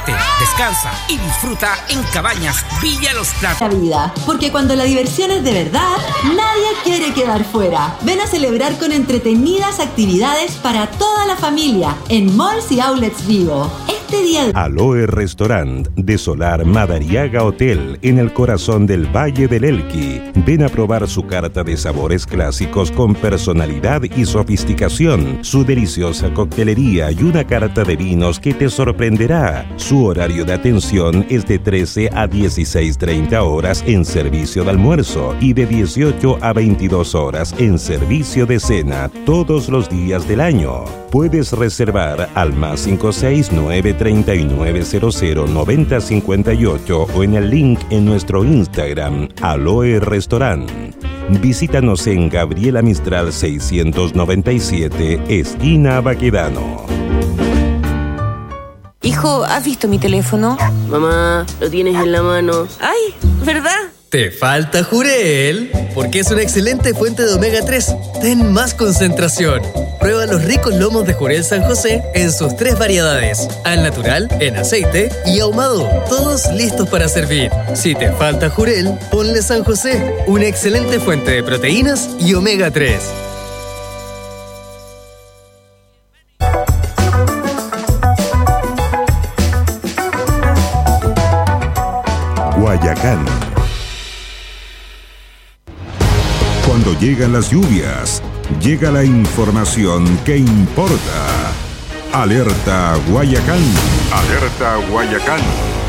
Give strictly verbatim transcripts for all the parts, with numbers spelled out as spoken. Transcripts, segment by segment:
Diviértete, descansa y disfruta en Cabañas Villa Los Prados. La vida, porque cuando la diversión es de verdad, nadie quiere quedar fuera. Ven a celebrar con entretenidas actividades para toda la familia en Malls y Outlets Vivo. Este día de... Aloe Restaurant de Solar Madariaga Hotel en el corazón del Valle del Elqui. Ven a probar su carta de sabores clásicos con personalidad y sofisticación, su deliciosa coctelería y una carta de vinos que te sorprenderá. Su horario de atención es de trece a dieciséis treinta horas en servicio de almuerzo y de dieciocho a veintidós horas en servicio de cena todos los días del año. Puedes reservar al más cinco seis nueve tres nueve cero cero nueve cero cinco ocho o en el link en nuestro Instagram, Aloe Restaurant. Visítanos en Gabriela Mistral seiscientos noventa y siete, esquina Baquedano. Hijo, ¿has visto mi teléfono? Mamá, lo tienes en la mano. ¡Ay! ¿Verdad? Te falta Jurel, porque es una excelente fuente de omega tres. Ten más concentración. Prueba los ricos lomos de Jurel San José en sus tres variedades: al natural, en aceite y ahumado. Todos listos para servir. Si te falta Jurel, ponle San José, una excelente fuente de proteínas y omega tres. Guayacán. Cuando llegan las lluvias, llega la información que importa. Alerta Guayacán. Alerta Guayacán.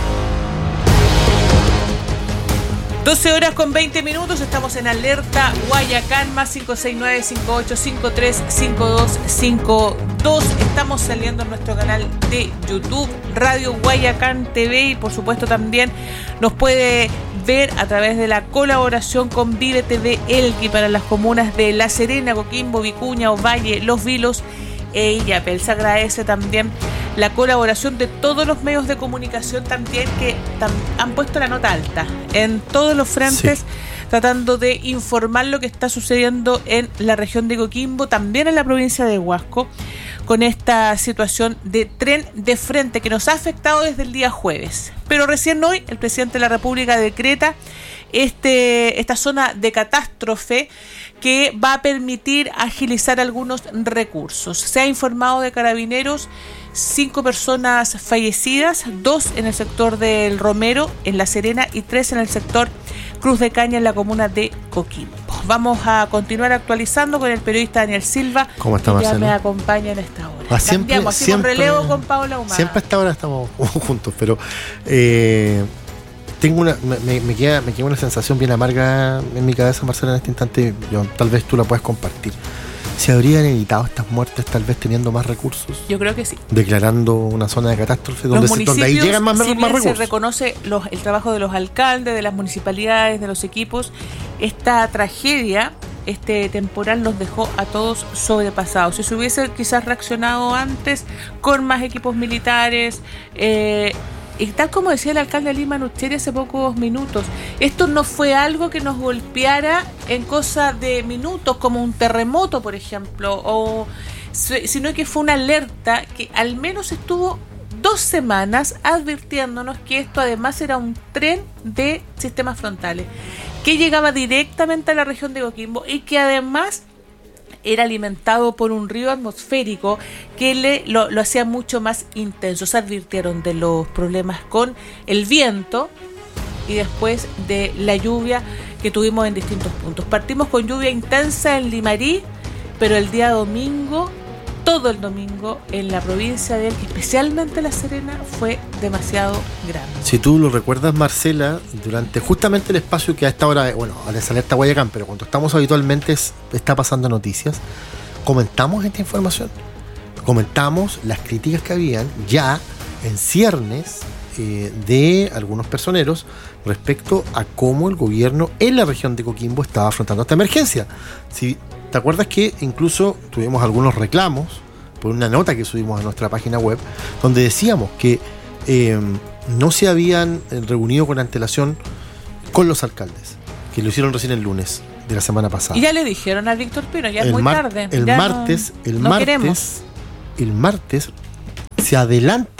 doce horas con veinte minutos, estamos en Alerta Guayacán, más cinco seis nueve cinco ocho cinco tres cinco dos cinco dos. Estamos saliendo en nuestro canal de YouTube, Radio Guayacán T V, y por supuesto también nos puede ver a través de la colaboración con Vive T V Elqui para las comunas de La Serena, Coquimbo, Vicuña, Ovalle, Los Vilos e Illapel. Se agradece también la colaboración de todos los medios de comunicación también que tam- han puesto la nota alta en todos los frentes, sí, tratando de informar lo que está sucediendo en la región de Coquimbo, también en la provincia de Huasco, con esta situación de tren de frente que nos ha afectado desde el día jueves. Pero recién hoy el presidente de la República decreta este, esta zona de catástrofe que va a permitir agilizar algunos recursos. Se ha informado de Carabineros cinco personas fallecidas, dos en el sector del Romero, en La Serena, y tres en el sector Cruz de Caña, en la comuna de Coquimbo. Vamos a continuar actualizando con el periodista Daniel Silva. ¿Cómo está, que ya Marcelo? me acompaña en esta hora. Ah, siempre, Cambiamos, hacemos siempre, relevo con Paola Humada. Siempre a esta hora estamos juntos, pero eh, tengo una, me, me, queda, me queda una sensación bien amarga en mi cabeza, Marcelo, en este instante. Yo, tal vez tú la puedas compartir. ¿Se habrían evitado estas muertes tal vez teniendo más recursos? Yo creo que sí. Declarando una zona de catástrofe donde, se, donde ahí llegan más, si más recursos. Se reconoce los, el trabajo de los alcaldes, de las municipalidades, de los equipos. Esta tragedia, este temporal, nos dejó a todos sobrepasados. Si se hubiese quizás reaccionado antes con más equipos militares, eh, y tal como decía el alcalde de Lima Nucheri hace pocos minutos, esto no fue algo que nos golpeara en cosa de minutos, como un terremoto, por ejemplo, o, sino que fue una alerta que al menos estuvo dos semanas advirtiéndonos que esto además era un tren de sistemas frontales, que llegaba directamente a la región de Coquimbo y que además era alimentado por un río atmosférico que le, lo, lo hacía mucho más intenso. Se advirtieron de los problemas con el viento y después de la lluvia que tuvimos en distintos puntos. Partimos con lluvia intensa en Limarí, pero el día domingo, todo el domingo, en la provincia de Elqui, especialmente La Serena, fue demasiado grande. Si tú lo recuerdas, Marcela, durante justamente el espacio que a esta hora, bueno, ahora es Alerta Guayacán, pero cuando estamos habitualmente es, está pasando noticias, comentamos esta información, comentamos las críticas que habían ya en ciernes eh, de algunos personeros respecto a cómo el gobierno en la región de Coquimbo estaba afrontando esta emergencia. Si ¿te acuerdas que incluso tuvimos algunos reclamos por una nota que subimos a nuestra página web, donde decíamos que eh, no se habían reunido con antelación con los alcaldes, que lo hicieron recién el lunes de la semana pasada? Y ya le dijeron a Víctor Pino, ya es el muy mar- tarde. El ya martes, no, el no martes, queremos. el martes se adelanta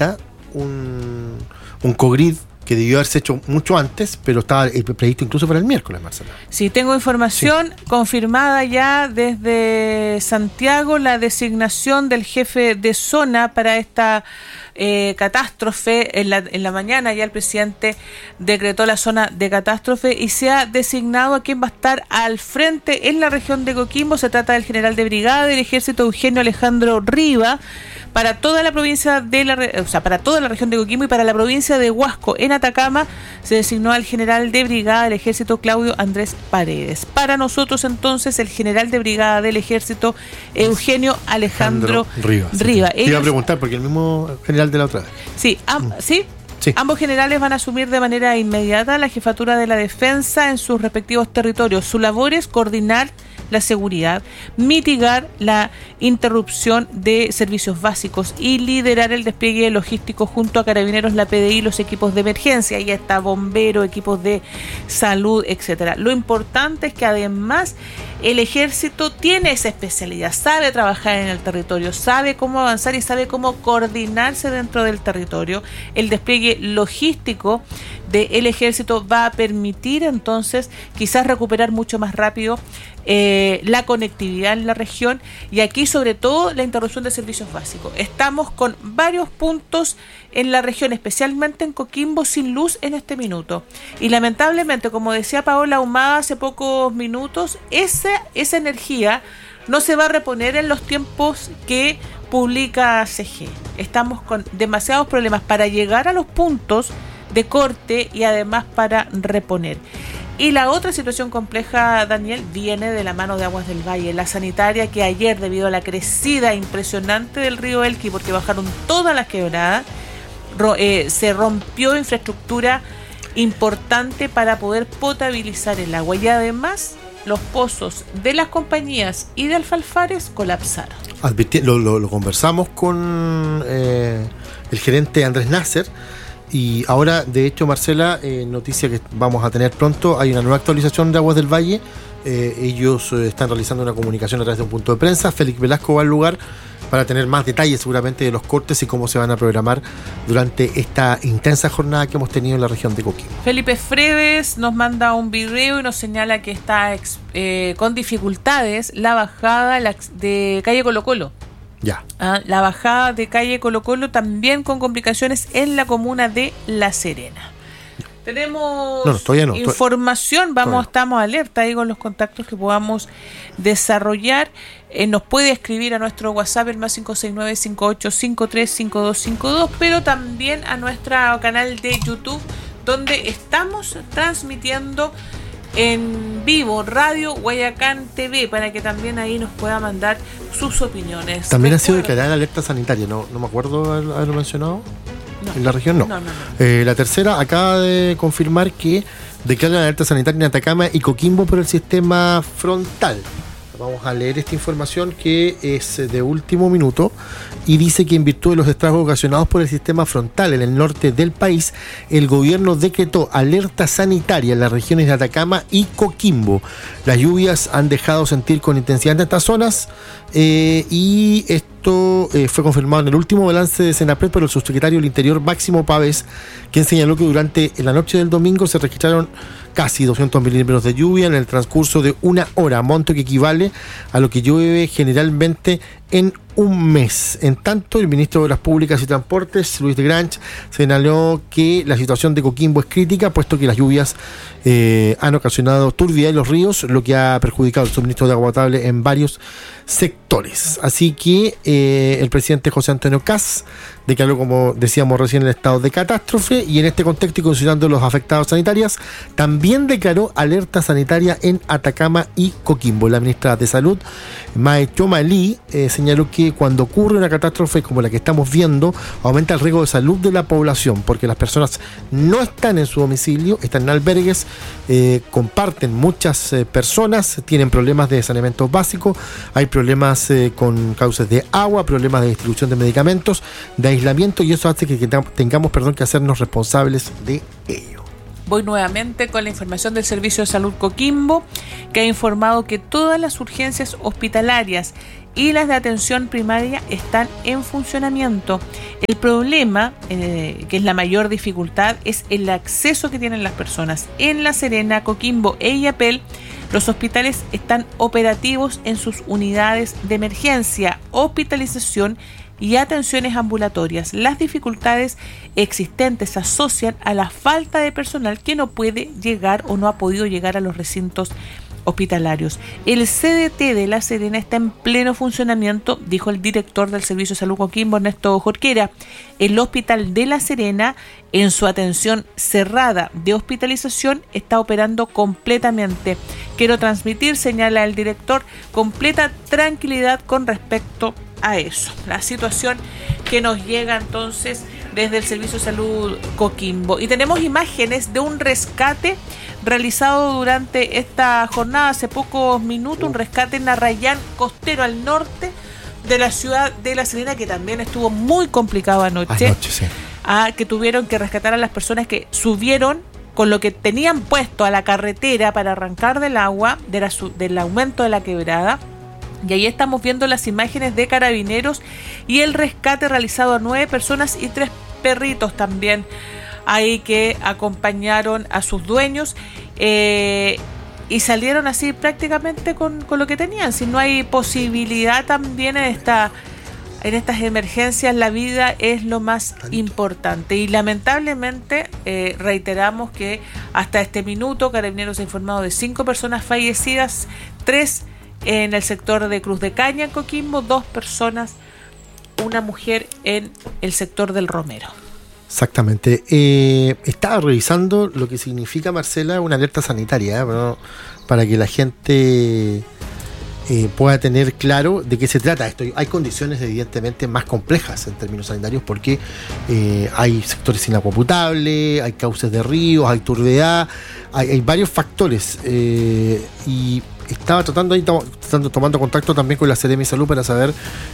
un, un COGRID que debió haberse hecho mucho antes, pero estaba previsto incluso para el miércoles, Marcela. Sí, tengo información sí. confirmada ya desde Santiago, la designación del jefe de zona para esta eh, catástrofe. En la, en la mañana ya el presidente decretó la zona de catástrofe y se ha designado a quien va a estar al frente en la región de Coquimbo. Se trata del general de brigada del ejército Eugenio Alejandro Riva, para toda la provincia de la, o sea, para toda la región de Coquimbo y para la provincia de Huasco. En Atacama se designó al general de brigada del ejército Claudio Andrés Paredes. Para nosotros entonces el general de brigada del ejército Eugenio Alejandro Riva. Riva. Te iba a preguntar porque el mismo general de la otra vez. Sí, am, sí. Sí. Ambos generales van a asumir de manera inmediata la jefatura de la defensa en sus respectivos territorios. Su labor es coordinar la seguridad, mitigar la interrupción de servicios básicos y liderar el despliegue logístico junto a Carabineros, la P D I y los equipos de emergencia. Ahí está bomberos, equipos de salud, etcétera. Lo importante es que además el ejército tiene esa especialidad, sabe trabajar en el territorio, sabe cómo avanzar y sabe cómo coordinarse dentro del territorio. El despliegue logístico del ejército va a permitir entonces quizás recuperar mucho más rápido eh, la conectividad en la región y aquí sobre todo la interrupción de servicios básicos. Estamos con varios puntos en la región, especialmente en Coquimbo, sin luz en este minuto. Y lamentablemente, como decía Paola Ahumada hace pocos minutos, esa, esa energía no se va a reponer en los tiempos que publica C G. Estamos con demasiados problemas para llegar a los puntos de corte y además para reponer. Y la otra situación compleja, Daniel, viene de la mano de Aguas del Valle, la sanitaria, que ayer, debido a la crecida impresionante del río Elqui, porque bajaron todas las quebradas, ro- eh, se rompió infraestructura importante para poder potabilizar el agua y además los pozos de las compañías y de Alfalfares colapsaron. Advirti- lo, lo, lo conversamos con eh, el gerente Andrés Nasser. Y ahora, de hecho, Marcela, eh, noticia que vamos a tener pronto, hay una nueva actualización de Aguas del Valle. Eh, ellos eh, están realizando una comunicación a través de un punto de prensa. Félix Velasco va al lugar para tener más detalles seguramente de los cortes y cómo se van a programar durante esta intensa jornada que hemos tenido en la región de Coquimbo. Felipe Fredes nos manda un video y nos señala que está eh, con dificultades la bajada de calle Colo Colo. Ya. Ah, la bajada de calle Colo Colo también con complicaciones en la comuna de La Serena. Tenemos no, no, no, información, vamos, no. estamos alerta ahí con los contactos que podamos desarrollar. Eh, nos puede escribir a nuestro WhatsApp, el más cinco seis nueve, cinco ocho cinco tres, cinco dos cinco dos, pero también a nuestro canal de YouTube, donde estamos transmitiendo en vivo, Radio Guayacán T V, para que también ahí nos pueda mandar sus opiniones. También ha sido declarada la alerta sanitaria, no, no me acuerdo haberlo mencionado. No. En la región no. no, no, no. Eh, la tercera acaba de confirmar que declara la alerta sanitaria en Atacama y Coquimbo por el sistema frontal. Vamos a leer esta información que es de último minuto y dice que en virtud de los estragos ocasionados por el sistema frontal en el norte del país, el gobierno decretó alerta sanitaria en las regiones de Atacama y Coquimbo. Las lluvias han dejado sentir con intensidad en estas zonas eh, y esto eh, fue confirmado en el último balance de Senapred por el subsecretario del Interior Máximo Pávez, quien señaló que durante la noche del domingo se registraron casi doscientos milímetros de lluvia en el transcurso de una hora, monto que equivale a lo que llueve generalmente en un mes. En tanto, el ministro de Obras Públicas y Transportes, Luis de Granch, señaló que la situación de Coquimbo es crítica, puesto que las lluvias eh, han ocasionado turbidez en los ríos, lo que ha perjudicado el suministro de agua potable en varios sectores. Así que eh, el presidente José Antonio Kast declaró, como decíamos recién, el estado de catástrofe y en este contexto y considerando los afectados sanitarios, también declaró alerta sanitaria en Atacama y Coquimbo. La ministra de Salud, Mae Chomalí, eh, señaló que cuando ocurre una catástrofe como la que estamos viendo, aumenta el riesgo de salud de la población, porque las personas no están en su domicilio, están en albergues, eh, comparten muchas eh, personas, tienen problemas de saneamiento básico, hay problemas eh, con cauces de agua, problemas de distribución de medicamentos, de aislamiento, y eso hace que tengamos perdón, que hacernos responsables de ello. Voy nuevamente con la información del Servicio de Salud Coquimbo, que ha informado que todas las urgencias hospitalarias y las de atención primaria están en funcionamiento. El problema, eh, que es la mayor dificultad, es el acceso que tienen las personas. En La Serena, Coquimbo e Illapel, los hospitales están operativos en sus unidades de emergencia, hospitalización y atenciones ambulatorias. Las dificultades existentes se asocian a la falta de personal que no puede llegar o no ha podido llegar a los recintos hospitalarios. El C D T de La Serena está en pleno funcionamiento, dijo el director del Servicio de Salud Coquimbo, Ernesto Jorquera. El Hospital de La Serena, en su atención cerrada de hospitalización, está operando completamente. Quiero transmitir, señala el director, completa tranquilidad con respecto a eso. La situación que nos llega entonces desde el Servicio de Salud Coquimbo. Y tenemos imágenes de un rescate realizado durante esta jornada, hace pocos minutos, un rescate en Arrayán Costero, al norte de la ciudad de La Serena, que también estuvo muy complicado anoche. Anoche, sí. Ah, que tuvieron que rescatar a las personas que subieron con lo que tenían puesto a la carretera para arrancar del agua, de la, del aumento de la quebrada. Y ahí estamos viendo las imágenes de carabineros y el rescate realizado a nueve personas y tres perritos también ahí que acompañaron a sus dueños, eh, y salieron así prácticamente con, con lo que tenían. Si no hay posibilidad también en esta en estas emergencias, la vida es lo más importante. Y lamentablemente eh, reiteramos que hasta este minuto Carabineros ha informado de cinco personas fallecidas, tres en el sector de Cruz de Caña, en Coquimbo, dos personas, una mujer en el sector del Romero. Exactamente. Eh, estaba revisando lo que significa, Marcela, una alerta sanitaria, ¿eh? Pero para que la gente eh, pueda tener claro de qué se trata esto. Hay condiciones evidentemente más complejas en términos sanitarios porque eh, hay sectores sin agua potable, hay cauces de ríos, hay turbiedad, hay, hay varios factores eh, y estaba tratando ahí, tratando, tomando contacto también con la Seremi Salud para saber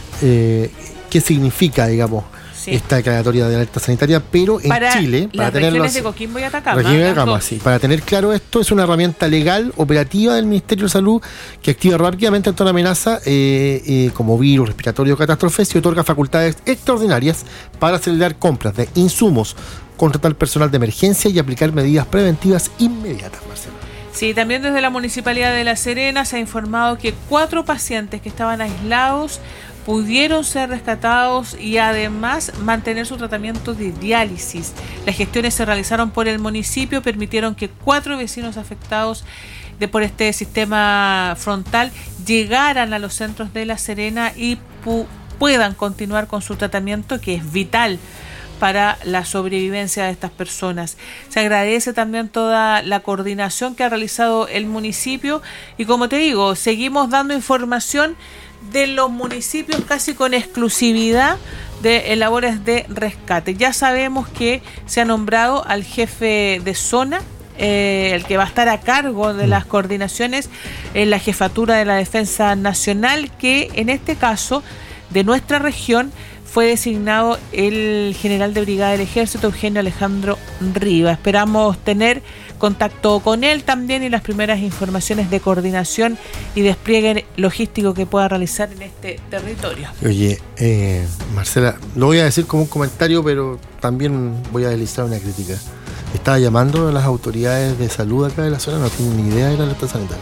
eh, qué significa, digamos, sí, esta declaratoria de alerta sanitaria, pero en para Chile, para las tenerlo regiones así, de Coquimbo y Atacama, región de Atacama, sí, para tener claro esto, es una herramienta legal, operativa del Ministerio de Salud que activa rápidamente ante una amenaza eh, eh, como virus, respiratorio o catástrofes y otorga facultades extraordinarias para acelerar compras de insumos, contratar personal de emergencia y aplicar medidas preventivas inmediatas, Marcelo. Sí, también desde la Municipalidad de La Serena se ha informado que cuatro pacientes que estaban aislados pudieron ser rescatados y además mantener su tratamiento de diálisis. Las gestiones se realizaron por el municipio, permitieron que cuatro vecinos afectados de por este sistema frontal llegaran a los centros de La Serena y pu- puedan continuar con su tratamiento, que es vital para la sobrevivencia de estas personas. Se agradece también toda la coordinación que ha realizado el municipio y, como te digo, seguimos dando información de los municipios casi con exclusividad de labores de rescate. Ya sabemos que se ha nombrado al jefe de zona, eh, el que va a estar a cargo de las coordinaciones en la jefatura de la Defensa Nacional, que en este caso de nuestra región fue designado el general de brigada del Ejército, Eugenio Alejandro Riva. Esperamos tener contacto con él también y las primeras informaciones de coordinación y despliegue logístico que pueda realizar en este territorio. Oye, eh, Marcela, lo voy a decir como un comentario, pero también voy a deslizar una crítica. Estaba llamando a las autoridades de salud acá de la zona, no tienen ni idea de la alerta sanitaria.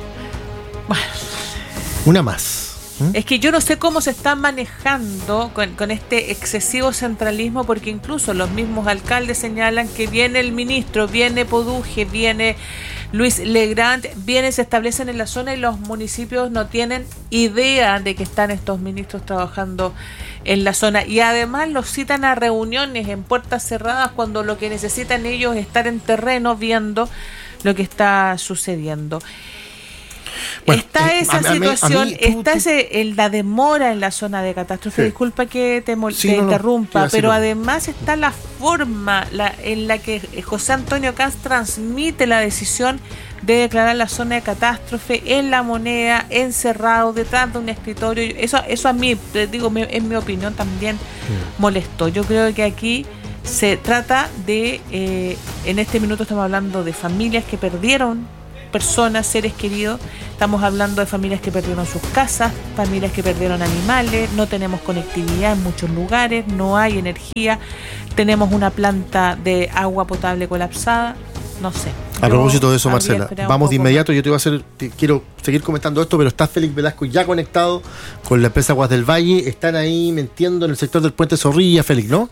Bueno. Una más. ¿Mm? Es que yo no sé cómo se está manejando con, con este excesivo centralismo, porque incluso los mismos alcaldes señalan que viene el ministro, viene Poduje, viene Luis Legrand, viene, se establecen en la zona y los municipios no tienen idea de que están estos ministros trabajando en la zona, y además los citan a reuniones en puertas cerradas cuando lo que necesitan ellos es estar en terreno viendo lo que está sucediendo. Bueno, está eh, esa a, situación, a mí, a mí, tú, está tú, ese, el, la demora en la zona de catástrofe. Sí. Disculpa que te, mol, sí, te no, interrumpa, no, pero además está la forma la, en la que José Antonio Caz transmite la decisión de declarar la zona de catástrofe en La Moneda, encerrado detrás de un escritorio. Eso, eso a mí, te digo, me, en mi opinión también sí. molestó. Yo creo que aquí se trata de eh, En este minuto estamos hablando de familias que perdieron personas, seres queridos. Estamos hablando de familias que perdieron sus casas, familias que perdieron animales, no tenemos conectividad en muchos lugares, no hay energía, tenemos una planta de agua potable colapsada, no sé. A propósito de eso, Marcela, vamos de inmediato. Yo te voy a hacer, te quiero seguir comentando esto, pero está Félix Velasco ya conectado con la empresa Aguas del Valle. Están ahí mintiendo en el sector del puente Zorrilla, Félix, ¿no?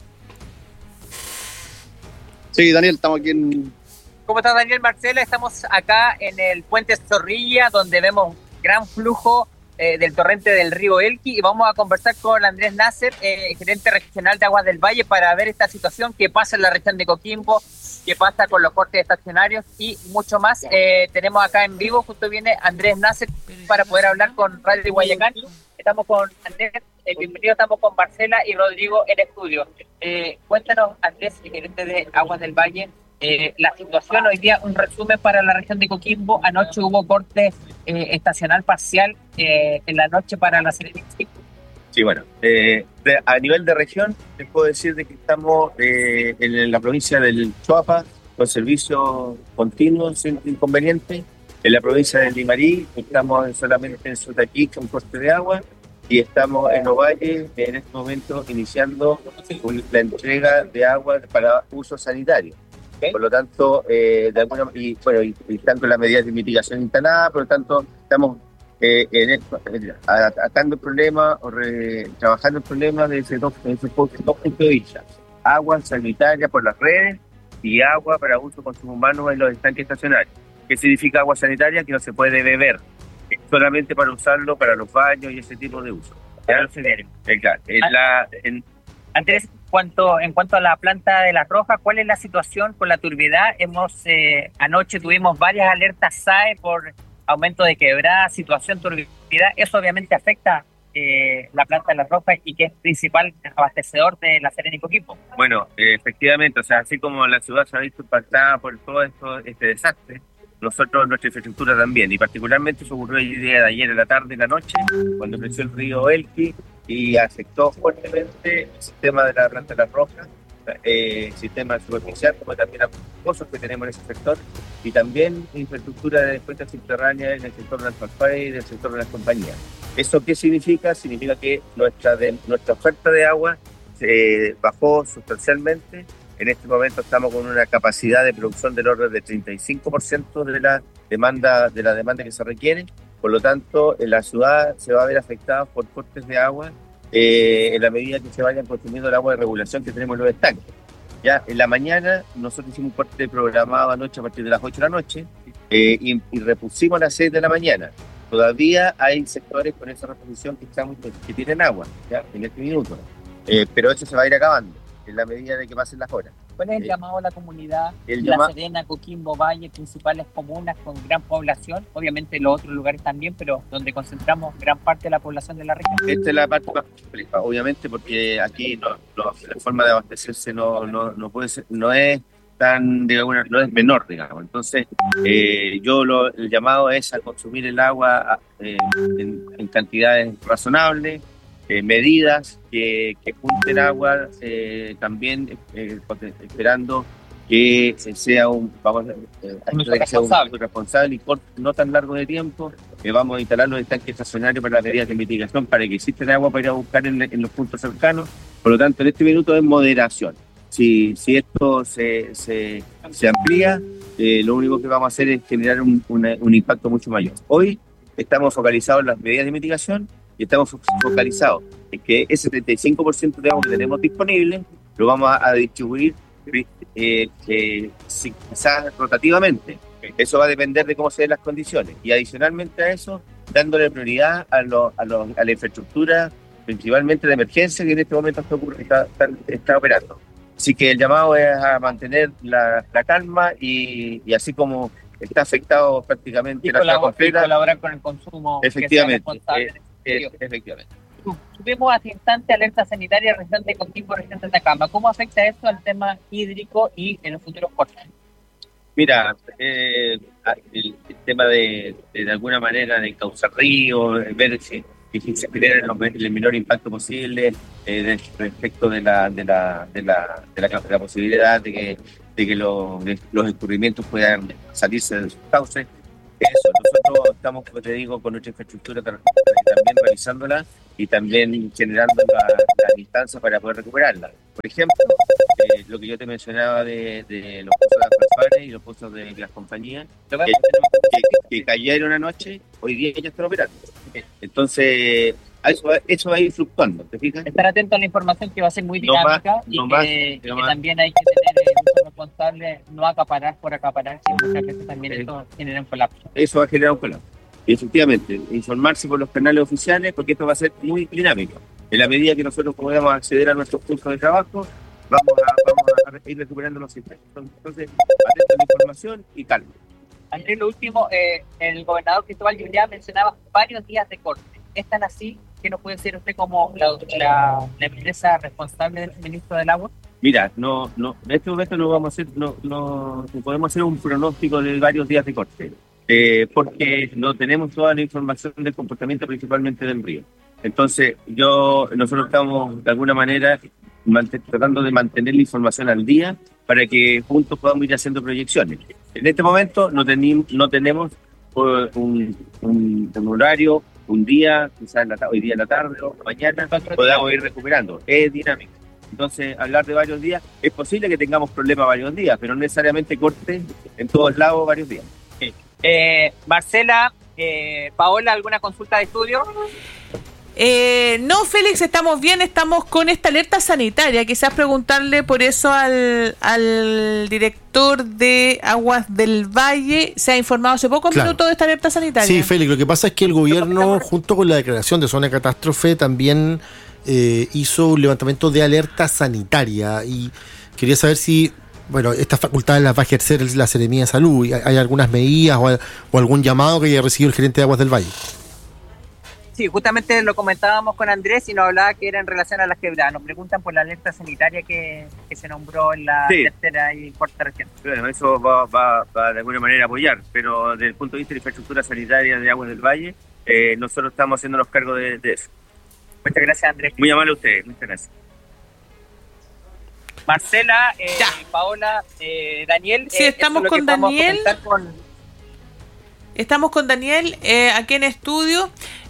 Sí, Daniel, estamos aquí en... ¿Cómo estás, Daniel? Marcela, estamos acá en el puente Zorrilla, donde vemos gran flujo eh, del torrente del río Elqui, y vamos a conversar con Andrés Nasser, eh, gerente regional de Aguas del Valle, para ver esta situación que pasa en la región de Coquimbo, qué pasa con los cortes estacionarios y mucho más. Eh, tenemos acá en vivo, justo viene Andrés Nasser para poder hablar con Radio Guayacán. Estamos con Andrés, eh, bienvenido, estamos con Marcela y Rodrigo en estudio. Eh, cuéntanos, Andrés, gerente de Aguas del Valle, eh, la situación hoy día, un resumen para la región de Coquimbo. Anoche hubo corte eh, estacional parcial eh, en la noche para la Serena. Sí, bueno, eh, de, a nivel de región, les puedo decir de que estamos eh, en la provincia del Choapa con servicios continuos sin inconveniente. En la provincia de Limarí estamos solamente en Sotaquí con corte de agua, y estamos en Ovalle en este momento iniciando la entrega de agua para uso sanitario. ¿Okay? Por lo tanto, eh, de alguna, y, bueno, y, y están con las medidas de mitigación instaladas, por lo tanto, estamos Eh, en esto, atacando el problema o re, trabajando el problema de esos dos, esos dos puntos de vista: agua sanitaria por las redes y agua para uso consumo humano en los estanques estacionarios. ¿Qué significa agua sanitaria? Que no se puede beber, es solamente para usarlo para los baños y ese tipo de uso. Claro, eh, claro, en la, en, Andrés, cuanto, en cuanto a la planta de La Roja, ¿cuál es la situación con la turbidez? Hemos eh, anoche tuvimos varias alertas S A E por aumento de quebrada, situación turbidez. Eso obviamente afecta eh, la planta de La Roja, y que es principal abastecedor de La Serena y Coquimbo. Bueno, eh, efectivamente, o sea, así como la ciudad se ha visto impactada por todo esto, este desastre, nosotros, nuestra infraestructura también, y particularmente eso ocurrió el día de ayer en la tarde y la noche, cuando creció el río Elqui y afectó fuertemente el sistema de la planta de La Roja, eh, sistema superficial, como también los pozos que tenemos en ese sector, y también infraestructura de cuentas subterráneas en el sector de las Alfaya y del sector de las compañías. ¿Eso qué significa? Significa que nuestra, de, nuestra oferta de agua se bajó sustancialmente. En este momento estamos con una capacidad de producción del orden de treinta y cinco por ciento de la demanda de la demanda que se requiere. Por lo tanto, en la ciudad se va a ver afectada por cortes de agua eh, en la medida que se vayan consumiendo el agua de regulación que tenemos en los estanques. Ya en la mañana nosotros hicimos un corte programado anoche a partir de las ocho de la noche eh, y, y repusimos a las seis de la mañana. Todavía hay sectores con esa reposición que, estamos, que tienen agua, ya en este minuto, eh, pero eso se va a ir acabando en la medida de que pasen las horas. ¿Cuál es el eh, llamado a la comunidad el de llama... La Serena, Coquimbo, Valle, principales comunas con gran población? Obviamente los otros lugares también, pero donde concentramos gran parte de la población de la región. Esta es la parte más compleja, obviamente, porque aquí no, no, la forma de abastecerse no, no, no puede ser, no es tan, digamos, no es menor, digamos. Entonces, eh, yo lo, el llamado es a consumir el agua eh, en, en cantidades razonables, eh, medidas que, que junten agua, eh, también eh, esperando que sea un, vamos, eh, un uso que sea un responsable. uso responsable y corto, no tan largo de tiempo. Eh, vamos a instalar los estanques estacionarios para las medidas de mitigación, para que exista agua para ir a buscar en, en los puntos cercanos. Por lo tanto, en este minuto es moderación. Si, si esto se, se, se amplía, eh, lo único que vamos a hacer es generar un, una, un impacto mucho mayor. Hoy estamos focalizados en las medidas de mitigación y estamos focalizados en que ese treinta y cinco por ciento de agua que tenemos disponible lo vamos a, a distribuir eh, eh, quizás rotativamente. Eso va a depender de cómo se den las condiciones. Y adicionalmente a eso, dándole prioridad a, lo, a, lo, a la infraestructura, principalmente de emergencia, que en este momento está, está, está, está operando. Así que el llamado es a mantener la, la calma y, y así como está afectado prácticamente Y la ciudad completa. colaborar con el consumo. Efectivamente, que sea eh, eh, efectivamente. Tuvimos hace instante alerta sanitaria región de Coquimbo, región de Atacama. ¿Cómo afecta esto al tema hídrico y en los futuros cortes? Mira, eh, el, el tema de, de de alguna manera de causar ríos, ver si, si se genera el, el menor impacto posible eh, de, respecto de la de la, de la de la de la posibilidad de que de que los, los escurrimientos puedan salirse de sus cauces. Eso, nosotros estamos, como te digo, con nuestra infraestructura también revisándola y también generando las la instancias para poder recuperarla. Por ejemplo, eh, lo que yo te mencionaba de, de los pozos de Alfalfares y los pozos de las compañías que, que, que cayeron anoche, hoy día ya están operando. Entonces, eso, eso va a ir fluctuando, ¿te fijas? Estar atento a la información que va a ser muy dinámica no más, y no que, más, que no también hay que tener un uso responsable, no acaparar por acaparar, sino muchas veces también eh, esto genera un colapso. Eso va a generar un colapso. Y efectivamente, informarse por los canales oficiales, porque esto va a ser muy dinámico. En la medida que nosotros podamos acceder a nuestros cursos de trabajo, vamos a, vamos a ir recuperando los sistemas. Entonces, atento a la información y calma. Andrés, lo último, eh, el gobernador Cristóbal Jurriaga mencionaba varios días de corte. ¿Es tan así que no puede ser usted como la, la, la empresa responsable del suministro del agua? Mira, no, no, en este momento no vamos a hacer, no, no, no podemos hacer un pronóstico de varios días de corte, eh, porque no tenemos toda la información del comportamiento principalmente del río. Entonces, yo, nosotros estamos de alguna manera mant- tratando de mantener la información al día para que juntos podamos ir haciendo proyecciones. En este momento no, teni- no tenemos uh, un, un, un horario, un día, quizás en la ta- hoy día en la tarde o mañana, podamos ir recuperando. Es dinámico. Entonces, hablar de varios días, es posible que tengamos problemas varios días, pero no necesariamente corte en todos lados varios días. Sí. Eh, Marcela, eh, Paola, ¿alguna consulta de estudio? Eh, no, Félix, estamos bien, estamos con esta alerta sanitaria. Quizás preguntarle por eso al, al director de Aguas del Valle. Se ha informado hace pocos claro. minutos de esta alerta sanitaria. Sí, Félix, lo que pasa es que el gobierno, junto con la declaración de zona de catástrofe, también eh, hizo un levantamiento de alerta sanitaria. Y quería saber si, bueno, estas facultades las va a ejercer la Seremía de Salud. ¿Hay algunas medidas o, o algún llamado que haya recibido el gerente de Aguas del Valle? Sí, justamente lo comentábamos con Andrés y nos hablaba que era en relación a las quebradas. Nos preguntan por la alerta sanitaria que, que se nombró en la sí. tercera y cuarta región. Bueno, eso va, va, va de alguna manera a apoyar, pero desde el punto de vista de la infraestructura sanitaria de Aguas del Valle, eh, nosotros estamos haciéndonos cargo de, de eso. Muchas gracias, Andrés. Muy amable a ustedes, muchas gracias. Marcela, eh, Paola, eh, Daniel. Sí, eh, estamos con Daniel. Con... Estamos con Daniel eh, aquí en estudio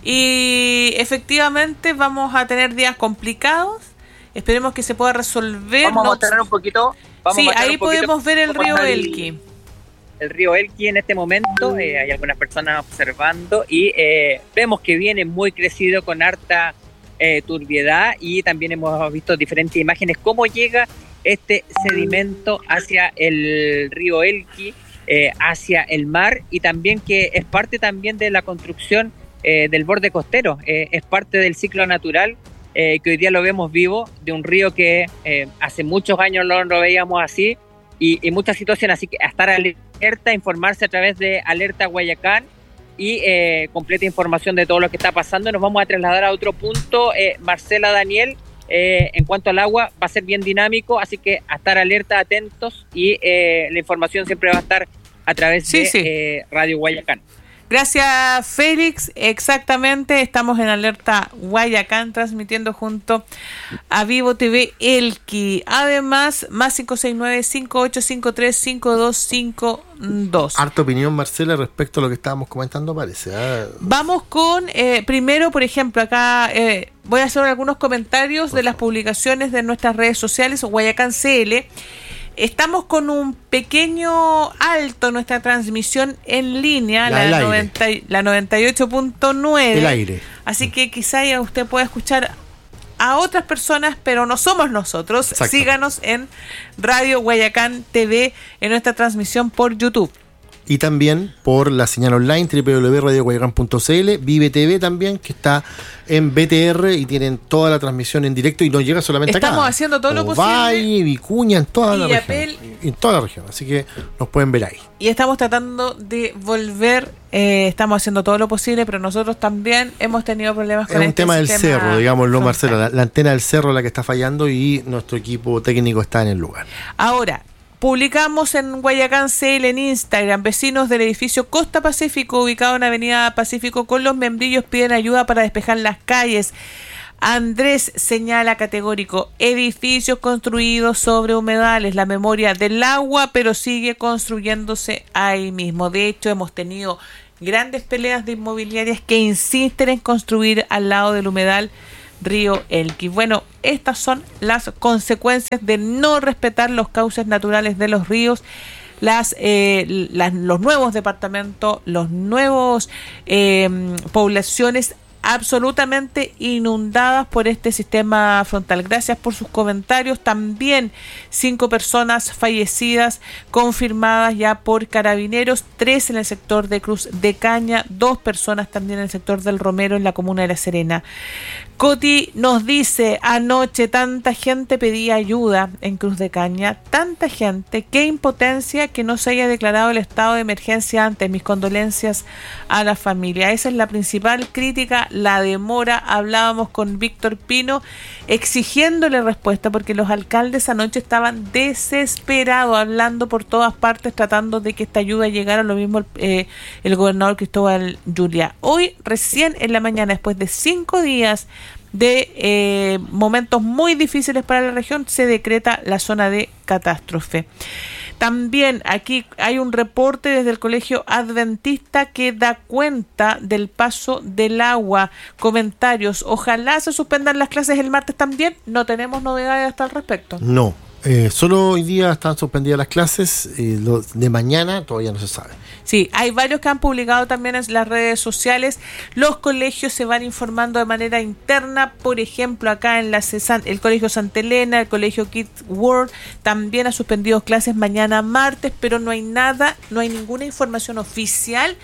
y efectivamente vamos a tener días complicados. Esperemos que se pueda resolver. Vamos no... a mostrar un poquito. Vamos sí, a ahí un poquito podemos ver el río Elqui. El, el río Elqui en este momento. Eh, hay algunas personas observando y eh, vemos que viene muy crecido con harta eh, turbiedad y también hemos visto diferentes imágenes cómo llega este sedimento hacia el río Elqui. Eh, hacia el mar y también que es parte también de la construcción eh, del borde costero, eh, es parte del ciclo natural eh, que hoy día lo vemos vivo, de un río que eh, hace muchos años no lo veíamos así y, y muchas situaciones, así que a estar alerta, informarse a través de Alerta Guayacán y eh, completa información de todo lo que está pasando. Nos vamos a trasladar a otro punto, eh, Marcela, Daniel. Eh, en cuanto al agua, va a ser bien dinámico, así que a estar alerta, atentos y eh, la información siempre va a estar a través sí, de sí. Eh, Radio Guayacán. Gracias, Félix. Exactamente, estamos en Alerta Guayacán transmitiendo junto a Vivo T V Elqui. Además, más cinco seis nueve, cinco ocho cinco tres, cinco dos cinco dos. Harta opinión, Marcela, respecto a lo que estábamos comentando, parece. ¿eh? Vamos con, eh, primero, por ejemplo, acá eh, voy a hacer algunos comentarios por de favor. Las publicaciones de nuestras redes sociales, Guayacán C L. Estamos con un pequeño alto en nuestra transmisión en línea, la, la, noventa, la noventa y ocho punto nueve. El aire. Así que quizá usted pueda escuchar a otras personas, pero no somos nosotros. Exacto. Síganos en Radio Guayacán T V en nuestra transmisión por YouTube. Y también por la señal online doble u doble u doble u punto radio guayacán punto c l, Vive T V también, que está en B T R y tienen toda la transmisión en directo y no llega solamente Estamos acá. Estamos haciendo todo lo posible. Valle, Vicuña, en toda la región. En toda la región, así que nos pueden ver ahí. Y estamos tratando de volver, eh, estamos haciendo todo lo posible, pero nosotros también hemos tenido problemas con es un este tema del cerro, digámoslo, frontal. Marcela, la, la antena del cerro es la que está fallando y nuestro equipo técnico está en el lugar. Ahora, publicamos en Guayacán C L en Instagram, vecinos del edificio Costa Pacífico, ubicado en Avenida Pacífico con Los Membrillos, piden ayuda para despejar las calles. Andrés señala categórico: edificios construidos sobre humedales, la memoria del agua, pero sigue construyéndose ahí mismo. De hecho, hemos tenido grandes peleas de inmobiliarias que insisten en construir al lado del humedal Río Elqui. Bueno, estas son las consecuencias de no respetar los cauces naturales de los ríos. Las, eh, las los nuevos departamentos, los nuevos eh, poblaciones absolutamente inundadas por este sistema frontal. Gracias por sus comentarios. También cinco personas fallecidas confirmadas ya por carabineros, tres en el sector de Cruz de Caña, dos personas también en el sector del Romero en la comuna de La Serena. Coti nos dice: anoche tanta gente pedía ayuda en Cruz de Caña, tanta gente, qué impotencia que no se haya declarado el estado de emergencia antes. Mis condolencias a la familia. Esa es la principal crítica, la demora. Hablábamos con Víctor Pino exigiéndole respuesta porque los alcaldes anoche estaban desesperados, hablando por todas partes, tratando de que esta ayuda llegara. Lo mismo eh, el gobernador Cristóbal Yulia. Hoy, recién en la mañana, después de cinco días de eh, momentos muy difíciles para la región, se decreta la zona de catástrofe. También aquí hay un reporte desde el Colegio Adventista que da cuenta del paso del agua. Comentarios: ojalá se suspendan las clases el martes también. No tenemos novedades hasta al respecto. No, eh, solo hoy día están suspendidas las clases, eh, lo de mañana todavía no se sabe. Sí, hay varios que han publicado también en las redes sociales. Los colegios se van informando de manera interna. Por ejemplo, acá en la CESAN, el Colegio Santa Elena, el Colegio Kids World, también ha suspendido clases mañana martes, pero no hay nada, no hay ninguna información oficial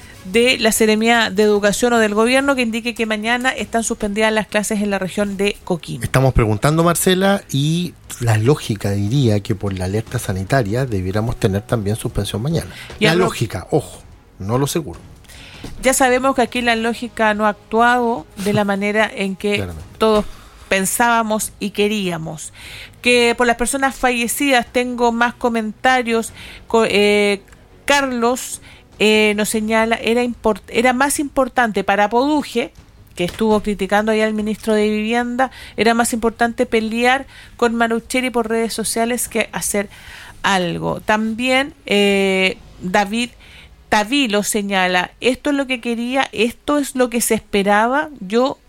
de la Seremía de Educación o del gobierno que indique que mañana están suspendidas las clases en la región de Coquimbo. Estamos preguntando, Marcela, y la lógica diría que por la alerta sanitaria debiéramos tener también suspensión mañana. La lo... lógica, ojo, no lo seguro. Ya sabemos que aquí la lógica no ha actuado de la manera en que todos pensábamos y queríamos. Que por las personas fallecidas tengo más comentarios. Eh, Carlos Eh, nos señala, era import, era más importante para Poduje, que estuvo criticando ahí al ministro de Vivienda, era más importante pelear con Manucheri por redes sociales que hacer algo. También eh, David Tavilo señala: esto es lo que quería, esto es lo que se esperaba. Yo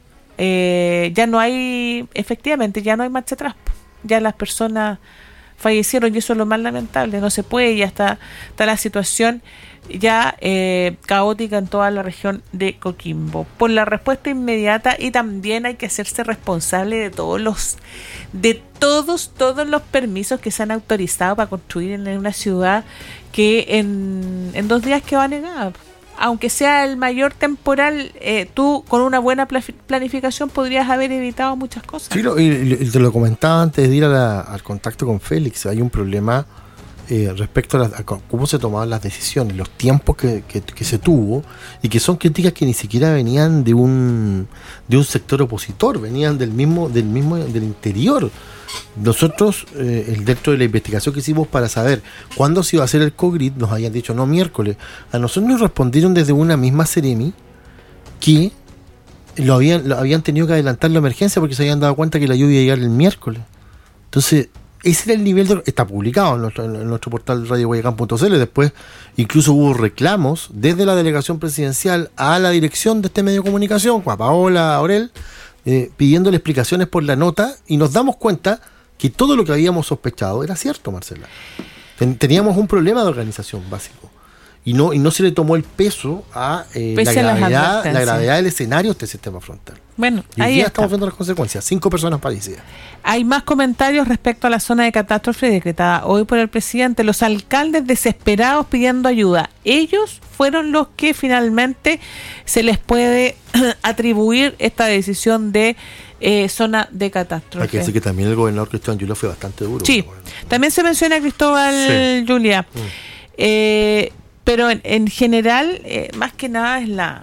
eh, ya no hay, efectivamente, ya no hay marcha atrás. Ya las personas fallecieron y eso es lo más lamentable. No se puede, ya está, está la situación ya eh, caótica en toda la región de Coquimbo. Por la respuesta inmediata, y también hay que hacerse responsable de todos los de todos todos los permisos que se han autorizado para construir en una ciudad que en, en dos días quedó anegada. Aunque sea el mayor temporal, eh, tú con una buena planificación podrías haber evitado muchas cosas. Sí, lo, y, y te lo comentaba antes de ir a la, al contacto con Félix. Hay un problema eh, respecto a, la, a cómo se tomaban las decisiones, los tiempos que, que, que se tuvo, y que son críticas que ni siquiera venían de un de un sector opositor, venían del mismo del mismo del interior. Nosotros, eh, dentro de la investigación que hicimos para saber cuándo se iba a hacer el COGRID, nos habían dicho no miércoles. A nosotros nos respondieron desde una misma Seremi que lo habían, lo habían tenido que adelantar la emergencia porque se habían dado cuenta que la lluvia iba a llegar el miércoles. Entonces, ese era el nivel de, está publicado en nuestro, en nuestro portal radio guayacán punto c l. Después incluso hubo reclamos desde la delegación presidencial a la dirección de este medio de comunicación, a Paola Aurel, Eh, pidiéndole explicaciones por la nota, y nos damos cuenta que todo lo que habíamos sospechado era cierto, Marcela. Ten, teníamos un problema de organización básico y no y no se le tomó el peso a eh, la gravedad la gravedad del escenario de este sistema frontal. Bueno, y ahí ya está. estamos viendo las consecuencias. Cinco personas fallecidas. Hay más comentarios respecto a la zona de catástrofe decretada hoy por el presidente. Los alcaldes desesperados pidiendo ayuda. Ellos fueron los que finalmente se les puede atribuir esta decisión de eh, zona de catástrofe. Hay que decir que también el gobernador Cristóbal Yulia fue bastante duro. Sí, también se menciona a Cristóbal sí. Yulia. Mm. Eh, pero en, en general, eh, más que nada es la...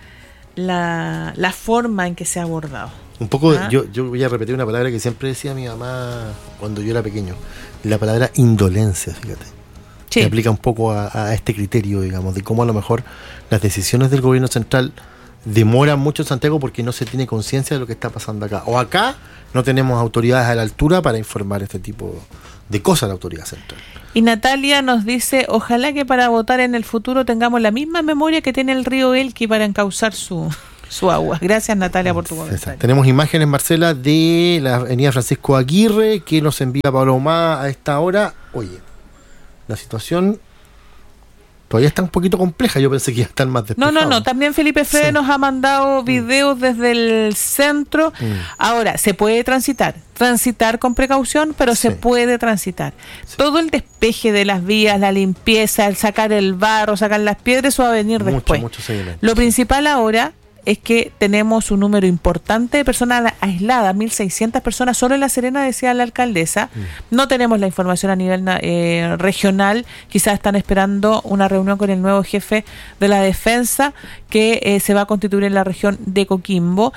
La, la forma en que se ha abordado. Un poco, ¿Ah? yo, yo voy a repetir una palabra que siempre decía mi mamá cuando yo era pequeño, la palabra indolencia, fíjate. Sí. Que aplica un poco a, a este criterio, digamos, de cómo a lo mejor las decisiones del gobierno central demora mucho Santiago porque no se tiene conciencia de lo que está pasando acá. O acá no tenemos autoridades a la altura para informar este tipo de cosas a la autoridad central. Y Natalia nos dice, ojalá que para votar en el futuro tengamos la misma memoria que tiene el río Elqui para encauzar su, su agua. Gracias, Natalia, por tu comentario. Tenemos imágenes, Marcela, de la avenida Francisco Aguirre, que nos envía Pablo Humá a esta hora. Oye, la situación todavía está un poquito compleja, yo pensé que iba a estar más despejado. No, no, no, también Felipe Fede sí. nos ha mandado videos mm. desde el centro. Mm. Ahora, se puede transitar, transitar con precaución, pero sí. se puede transitar. Sí. Todo el despeje de las vías, la limpieza, el sacar el barro, sacar las piedras, eso va a venir mucho, después. Mucho Lo principal ahora es que tenemos un número importante de personas aisladas, mil seiscientas personas solo en La Serena, decía la alcaldesa. Mm. No tenemos la información a nivel eh, regional, quizás están esperando una reunión con el nuevo jefe de la defensa que eh, se va a constituir en la región de Coquimbo.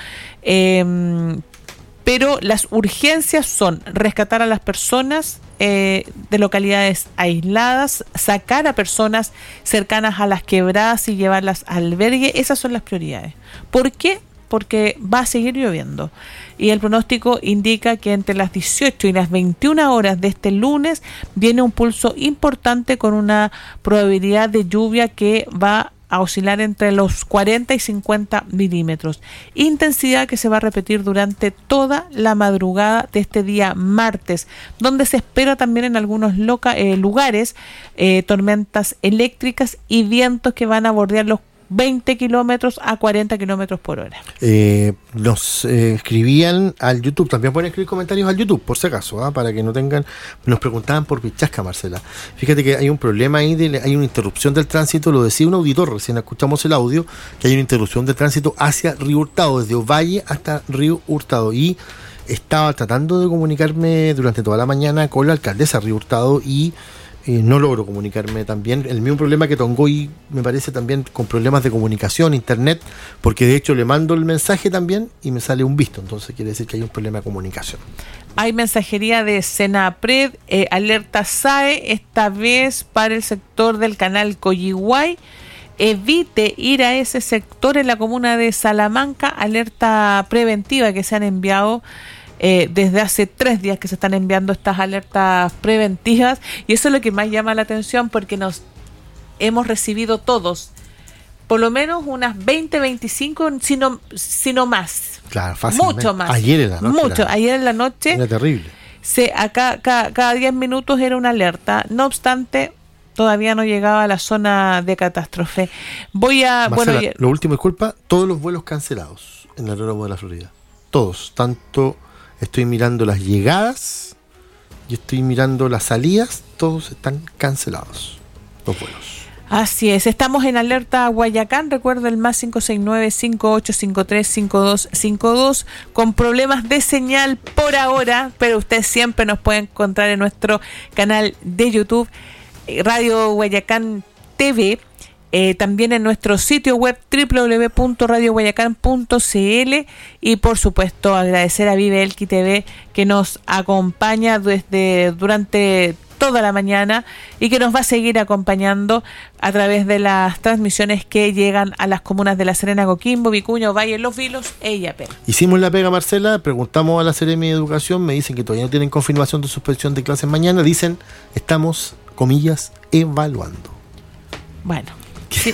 Eh, pero las urgencias son rescatar a las personas eh, de localidades aisladas, sacar a personas cercanas a las quebradas y llevarlas al albergue. Esas son las prioridades. ¿Por qué? Porque va a seguir lloviendo. Y el pronóstico indica que entre las dieciocho y las veintiuna horas de este lunes viene un pulso importante con una probabilidad de lluvia que va a oscilar entre los cuarenta y cincuenta milímetros. Intensidad que se va a repetir durante toda la madrugada de este día martes, donde se espera también en algunos loca- eh, lugares eh, tormentas eléctricas y vientos que van a bordear los veinte kilómetros a cuarenta kilómetros por hora. Eh, nos eh, escribían al YouTube, también pueden escribir comentarios al YouTube, por si acaso, ¿eh? Para que no tengan, nos preguntaban por Pichasca, Marcela. Fíjate que hay un problema ahí, de, hay una interrupción del tránsito, lo decía un auditor, recién escuchamos el audio, que hay una interrupción del tránsito hacia Río Hurtado, desde Ovalle hasta Río Hurtado, y estaba tratando de comunicarme durante toda la mañana con la alcaldesa de Río Hurtado y Eh, no logro comunicarme también. El mismo problema que Tongoy, me parece también con problemas de comunicación, internet, porque de hecho le mando el mensaje también y me sale un visto, entonces quiere decir que hay un problema de comunicación. Hay mensajería de Senapred, eh, alerta S A E, esta vez para el sector del canal Coyihuay. Evite ir a ese sector en la comuna de Salamanca, alerta preventiva que se han enviado Eh, desde hace tres días que se están enviando estas alertas preventivas, y eso es lo que más llama la atención porque nos hemos recibido todos por lo menos unas veinte, veinticinco, si no, si no más. Claro, fácilmente. Mucho más. Ayer en la noche. Mucho. Era, ayer en la noche. Era terrible. Se, acá, cada, cada diez minutos era una alerta. No obstante, todavía no llegaba a la zona de catástrofe. Voy a... Marcela, bueno, lo último, disculpa, todos los vuelos cancelados en el aeródromo de la Florida. Todos, tanto... Estoy mirando las llegadas y estoy mirando las salidas, todos están cancelados, los vuelos. Así es, estamos en alerta Guayacán, recuerda el más cinco seis nueve, cinco ocho cinco tres, cinco dos cinco dos, con problemas de señal por ahora, pero usted siempre nos puede encontrar en nuestro canal de YouTube, Radio Guayacán T V. Eh, también en nuestro sitio web doble u doble u doble u punto radio guayacán punto c l, y por supuesto agradecer a Vive Elqui T V que nos acompaña desde durante toda la mañana y que nos va a seguir acompañando a través de las transmisiones que llegan a las comunas de La Serena, Coquimbo, Vicuña, Valle, Los Vilos e Illapel. Hicimos la pega, Marcela, preguntamos a la Seremi de Educación, me dicen que todavía no tienen confirmación de suspensión de clases mañana, dicen estamos, comillas, evaluando. Bueno. Sí.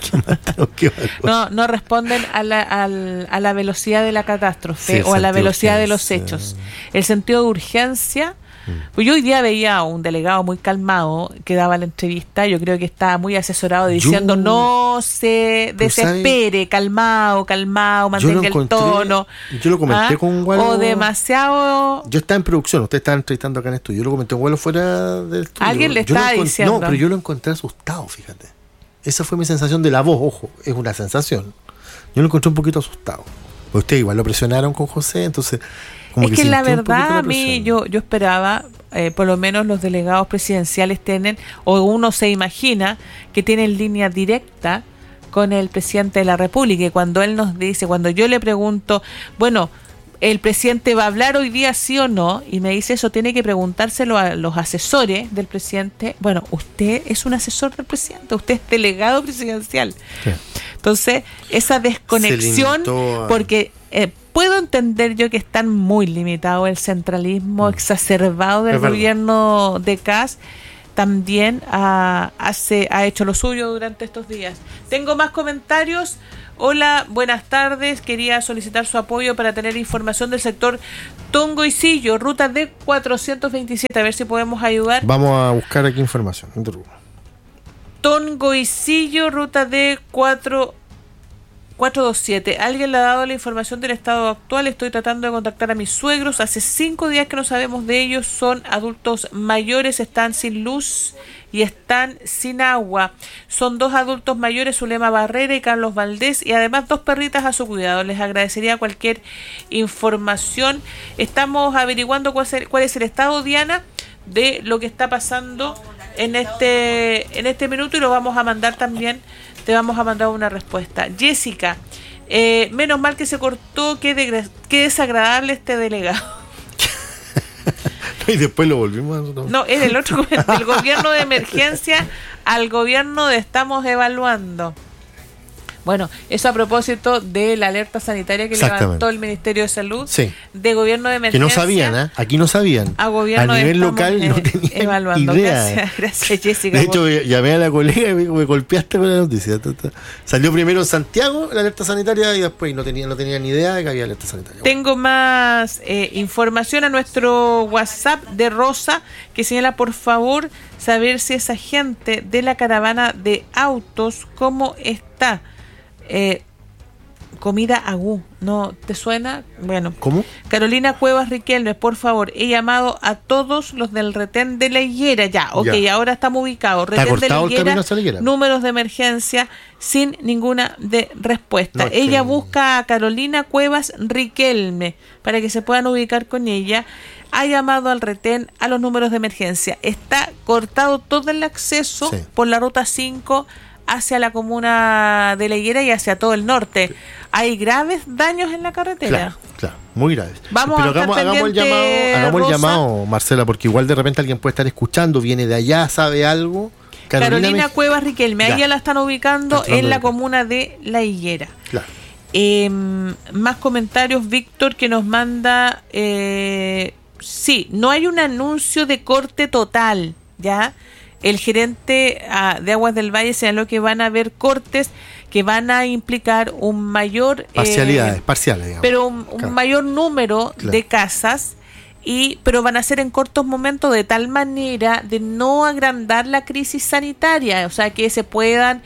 no, no responden a la, a, la, a la velocidad de la catástrofe, sí, o a la velocidad de los hechos. El sentido de urgencia. Pues yo hoy día veía a un delegado muy calmado que daba la entrevista. Yo creo que estaba muy asesorado diciendo yo, no se desespere, sabes, calmado, calmado, mantenga el tono. Yo lo comenté ¿ah? con un vuelo. O demasiado. Yo estaba en producción, ustedes estaban entrevistando acá en estudio. Yo lo comenté un vuelo fuera del estudio. Alguien le yo estaba diciendo. No, pero yo lo encontré asustado, fíjate. Esa fue mi sensación de la voz, ojo, es una sensación. Yo lo encontré un poquito asustado. Ustedes igual lo presionaron con José, entonces... Como es que, que la verdad a mí yo, yo esperaba, eh, por lo menos los delegados presidenciales tienen, o uno se imagina que tienen línea directa con el presidente de la República, y cuando él nos dice, cuando yo le pregunto, bueno, el presidente va a hablar hoy día, sí o no, y me dice eso, tiene que preguntárselo a los asesores del presidente. Bueno, usted es un asesor del presidente, usted es delegado presidencial. Sí. Entonces, esa desconexión, a... porque eh, puedo entender yo que están muy limitados el centralismo mm. exacerbado del gobierno de Kast, también ha, hace, ha hecho lo suyo durante estos días. Tengo más comentarios. Hola, buenas tardes. Quería solicitar su apoyo para tener información del sector Tongoicillo, ruta D cuatrocientos veintisiete. A ver si podemos ayudar. Vamos a buscar aquí información. Tongoicillo, ruta D cuatro cuatrocientos veintisiete. ¿Alguien le ha dado la información del estado actual? Estoy tratando de contactar a mis suegros. Hace cinco días que no sabemos de ellos. Son adultos mayores, están sin luz y están sin agua. Son dos adultos mayores, Zulema Barrera y Carlos Valdés, y además dos perritas a su cuidado. Les agradecería cualquier información. Estamos averiguando cuál es el, cuál es el estado, Diana, de lo que está pasando en este, en este minuto, y lo vamos a mandar también. Te vamos a mandar una respuesta. Jessica, eh, menos mal que se cortó, qué, de, qué desagradable este delegado. Y después lo volvimos a... No, no, es el otro, del gobierno de emergencia al gobierno de estamos evaluando. Bueno, eso a propósito de la alerta sanitaria que levantó el Ministerio de Salud, sí, de gobierno de emergencia. Que no sabían, ¿eh? Aquí no sabían. A gobierno a nivel local eh, no tenían evaluando. idea. Gracias, gracias, Jessica. De hecho, llamé a la colega y me, me golpeaste con la noticia. Salió primero en Santiago la alerta sanitaria y después no tenían no tenía ni idea de que había alerta sanitaria. Tengo más eh, información a nuestro WhatsApp de Rosa, que señala, por favor, saber si esa gente de la caravana de autos, cómo está. Eh, comida agú, ¿no te suena? Bueno, ¿cómo? Carolina Cuevas Riquelme, por favor, he llamado a todos los del retén de la Higuera, ya, ok, ya. Ahora estamos ubicados, retén de la Higuera, Higuera, números de emergencia, sin ninguna de respuesta. No, ella que... busca a Carolina Cuevas Riquelme para que se puedan ubicar con ella. Ha llamado al retén, a los números de emergencia. Está cortado todo el acceso, sí, por la ruta cinco hacia la comuna de La Higuera y hacia todo el norte. Hay graves daños en la carretera. Claro, claro, muy graves. Vamos Pero a hagamos, hagamos el llamado, hagamos el llamado, Marcela, porque igual de repente alguien puede estar escuchando, viene de allá, sabe algo. Carolina, Carolina me... Cuevas Riquelme, ahí ya la están ubicando en la comuna de La Higuera. Claro. Eh, más comentarios, Víctor, que nos manda, eh, sí, no hay un anuncio de corte total, ¿ya? El gerente uh, de Aguas del Valle señaló que van a haber cortes que van a implicar un mayor... Parcialidades, eh, parciales, digamos. Pero un, un claro. mayor número claro. de casas, y pero van a ser en cortos momentos de tal manera de no agrandar la crisis sanitaria, o sea, que se puedan,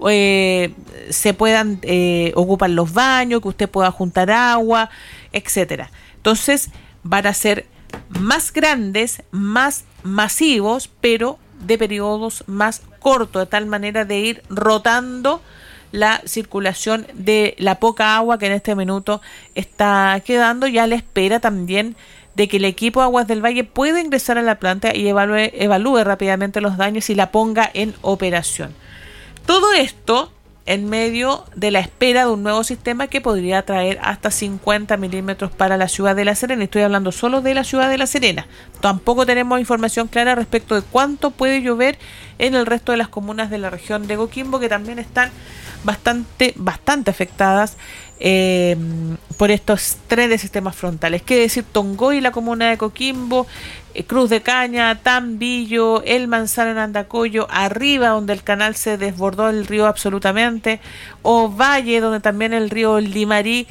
eh, se puedan eh, ocupar los baños, que usted pueda juntar agua, etcétera. Entonces, van a ser más grandes, más masivos, pero de periodos más cortos, de tal manera de ir rotando la circulación de la poca agua que en este minuto está quedando, ya a la espera también de que el equipo de Aguas del Valle pueda ingresar a la planta y evalúe, evalúe rápidamente los daños y la ponga en operación. Todo esto en medio de la espera de un nuevo sistema que podría traer hasta cincuenta milímetros para la ciudad de La Serena. Estoy hablando solo de la ciudad de La Serena. Tampoco tenemos información clara respecto de cuánto puede llover en el resto de las comunas de la región de Coquimbo, que también están bastante, bastante afectadas eh, por estos tres de sistemas frontales. ¿Qué decir? Tongoy, la comuna de Coquimbo, eh, Cruz de Caña, Tambillo, El Manzano en Andacollo, arriba donde el canal se desbordó el río absolutamente, o Valle donde también el río Limarí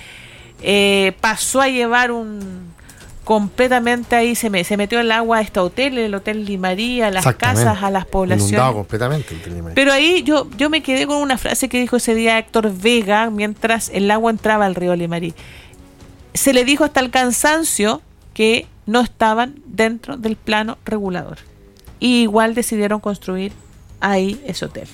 eh, pasó a llevar un completamente ahí, se, me, se metió el agua a este hotel, el hotel Limarí, a las casas, a las poblaciones. Inundado completamente el Limarí. Pero ahí yo, yo me quedé con una frase que dijo ese día Héctor Vega mientras el agua entraba al río Limarí. Se le dijo hasta el cansancio que no estaban dentro del plano regulador. Y igual decidieron construir ahí ese hotel.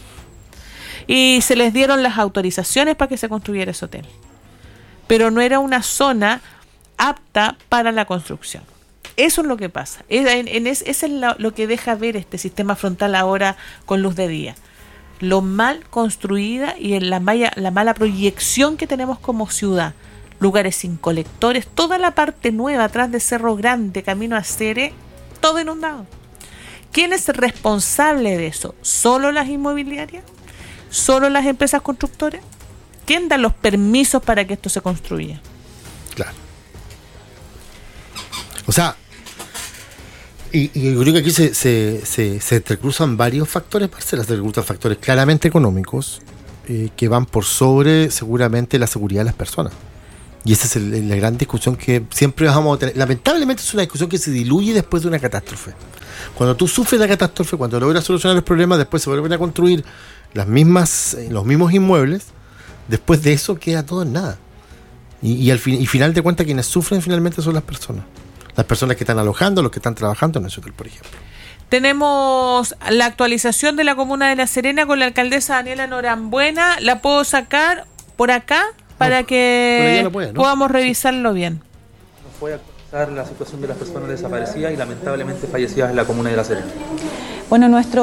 Y se les dieron las autorizaciones para que se construyera ese hotel. Pero no era una zona apta para la construcción. Eso es lo que pasa. Es, en, en es, eso es lo, lo que deja ver este sistema frontal ahora con luz de día. Lo mal construida y en la, malla, la mala proyección que tenemos como ciudad. lugares sin colectores, toda la parte nueva atrás de Cerro Grande, camino a Cere, todo inundado. ¿Quién es responsable de eso? ¿Solo las inmobiliarias? ¿Solo las empresas constructoras? ¿Quién da los permisos para que esto se construya? Claro. O sea, y, y yo creo que aquí se, se, se, se entrecruzan varios factores, Marcela, se entrecruzan factores claramente económicos eh, que van por sobre seguramente la seguridad de las personas. Y esa es el, la gran discusión que siempre vamos a tener. Lamentablemente es una discusión que se diluye después de una catástrofe. Cuando tú sufres la catástrofe, cuando logras solucionar los problemas, después se vuelven a construir las mismas, los mismos inmuebles. Después de eso queda todo en nada. Y, y al fin, y final de cuentas quienes sufren finalmente son las personas. Las personas que están alojando, los que están trabajando en ese hotel, por ejemplo. Tenemos la actualización de la comuna de La Serena con la alcaldesa Daniela Norambuena. ¿La puedo sacar por acá? Para no, que no puede, ¿no? podamos revisarlo bien. Nos fue a actualizar la situación de las personas desaparecidas y lamentablemente fallecidas en la comuna de La Serena. Bueno, nuestro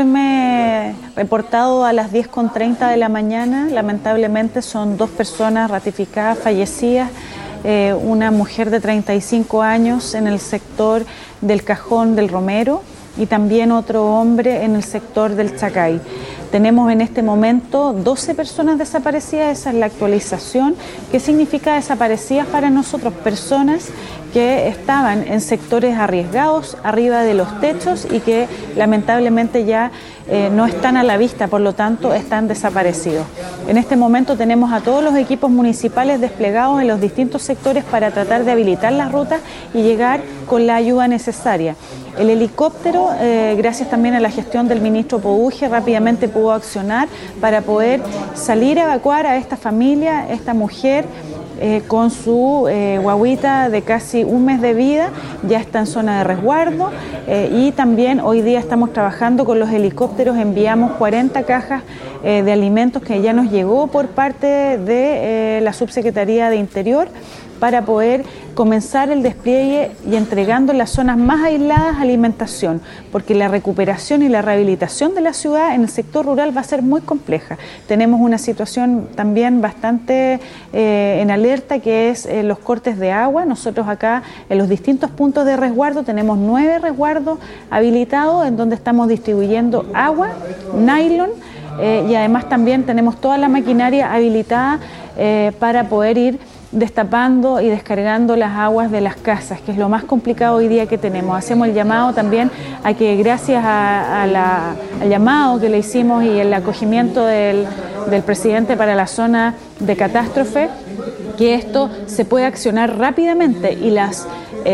informe reportado a las diez con treinta de la mañana, lamentablemente son dos personas ratificadas, fallecidas, eh, una mujer de treinta y cinco años en el sector del Cajón del Romero y también otro hombre en el sector del Chacay. Tenemos en este momento doce personas desaparecidas, esa es la actualización. ¿Qué significa desaparecidas para nosotros? Personas que estaban en sectores arriesgados, arriba de los techos y que lamentablemente ya eh, no están a la vista, por lo tanto están desaparecidos. En este momento tenemos a todos los equipos municipales desplegados en los distintos sectores para tratar de habilitar las rutas y llegar con la ayuda necesaria. El helicóptero, eh, gracias también a la gestión del ministro Pouge, rápidamente pudo accionar para poder salir a evacuar a esta familia, esta mujer, eh, con su eh, guaguita de casi un mes de vida, ya está en zona de resguardo eh, y también hoy día estamos trabajando con los helicópteros, enviamos cuarenta cajas eh, de alimentos que ya nos llegó por parte de eh, la Subsecretaría de Interior, para poder comenzar el despliegue y entregando en las zonas más aisladas alimentación, porque la recuperación y la rehabilitación de la ciudad en el sector rural va a ser muy compleja. Tenemos una situación también bastante eh, en alerta, que es eh, los cortes de agua. Nosotros acá en los distintos puntos de resguardo tenemos nueve resguardos habilitados en donde estamos distribuyendo agua, nylon, eh, y además también tenemos toda la maquinaria habilitada eh, para poder ir destapando y descargando las aguas de las casas, que es lo más complicado hoy día que tenemos. Hacemos el llamado también a que gracias a, a la, al llamado que le hicimos y el acogimiento del, del presidente para la zona de catástrofe, que esto se pueda accionar rápidamente y las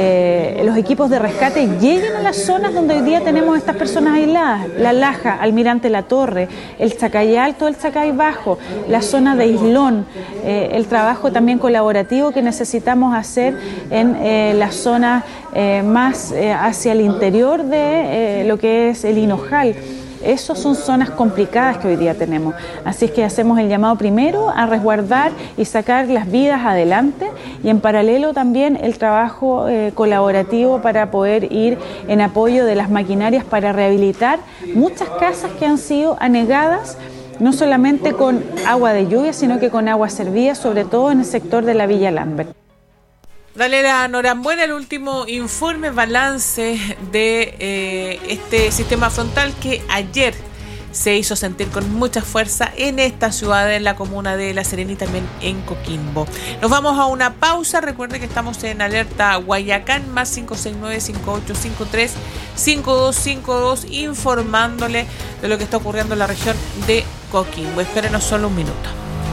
eh, los equipos de rescate lleguen a las zonas donde hoy día tenemos estas personas aisladas. La Laja, Almirante La Torre, el Chacay Alto, el Chacay Bajo, la zona de Islón, eh, el trabajo también colaborativo que necesitamos hacer en eh, las zonas eh, más eh, hacia el interior de eh, lo que es el Hinojal. Esas son zonas complicadas que hoy día tenemos. Así es que hacemos el llamado primero a resguardar y sacar las vidas adelante, y en paralelo también el trabajo eh, colaborativo para poder ir en apoyo de las maquinarias para rehabilitar muchas casas que han sido anegadas, no solamente con agua de lluvia, sino que con agua servida, sobre todo en el sector de la Villa Lambert. Daniela Norambuena, el último informe, balance de eh, este sistema frontal que ayer se hizo sentir con mucha fuerza en esta ciudad, en la comuna de La Serena y también en Coquimbo. Nos vamos a una pausa. Recuerde que estamos en alerta Guayacán, más cinco seis nueve, cinco ocho cinco tres, cinco dos cinco dos, informándole de lo que está ocurriendo en la región de Coquimbo. Espérenos solo un minuto.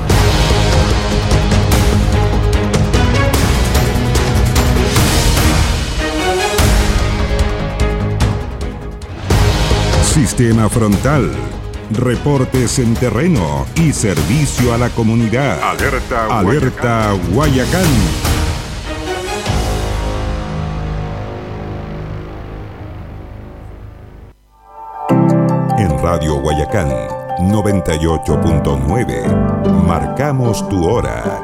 Sistema frontal, reportes en terreno y servicio a la comunidad. Alerta, Alerta Guayacán. En Radio Guayacán noventa y ocho punto nueve, marcamos tu hora.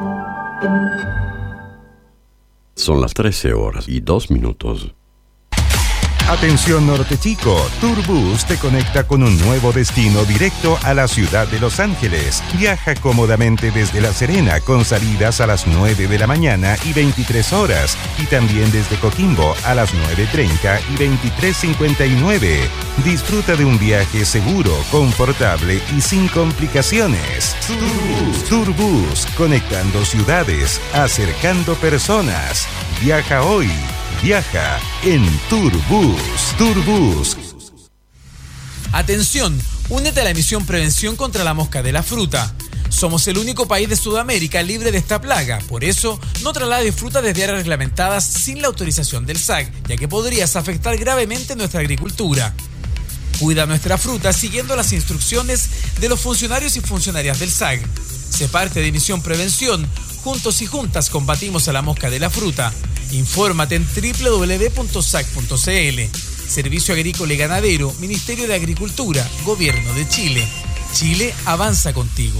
Son las trece horas y dos minutos. Atención Norte Chico, Turbus te conecta con un nuevo destino directo a la ciudad de Los Ángeles. Viaja cómodamente desde La Serena con salidas a las nueve de la mañana y veintitrés horas y también desde Coquimbo a las nueve treinta y veintitrés cincuenta y nueve. Disfruta de un viaje seguro, confortable y sin complicaciones. Turbus, Turbus, conectando ciudades, acercando personas. Viaja hoy. Viaja en Turbus. Turbus. Atención, únete a la misión Prevención contra la Mosca de la Fruta. Somos el único país de Sudamérica libre de esta plaga. Por eso, no traslades fruta desde áreas reglamentadas sin la autorización del S A C, ya que podrías afectar gravemente nuestra agricultura. Cuida nuestra fruta siguiendo las instrucciones de los funcionarios y funcionarias del S A C. Sé parte de Misión Prevención. Juntos y juntas combatimos a la mosca de la fruta. Infórmate en doble u doble u doble u punto s a c punto c l. Servicio Agrícola y Ganadero, Ministerio de Agricultura, Gobierno de Chile. Chile avanza contigo.